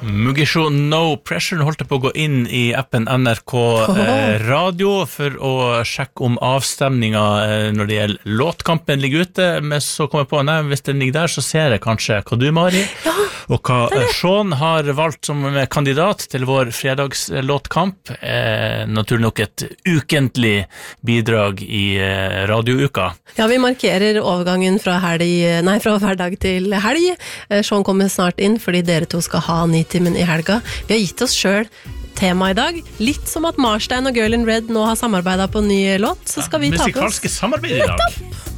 Mugisho No Pressure holdt på å gå inn i appen NRK Radio for å sjekke om avstemningen når det gjelder låtkampen ligger ute, men så kom jeg på, nei, hvis den ligger der så ser jeg kanskje hva du, Mari, og hva Sean har valgt som kandidat til vår fredagslåtkamp, naturlig nok et ukentlig bidrag i radiouka. Ja, vi markerer overgangen fra hverdag til helg. Sean kommer snart inn fordi dere to skal ha Nitimen i helga. Vi har gitt oss selv tema i dag. Litt som at Marstein og Girl in Red nå har samarbeidet på en ny låt, så skal vi ta på oss musikalske samarbeid i dag.